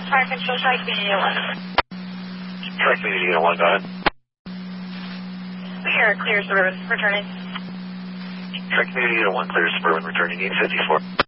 Fire Control, Tri Community 1. Tri-Community 1, go ahead. Clear Suburban, returning. Tri-Community 1, clear Suburban, returning 854.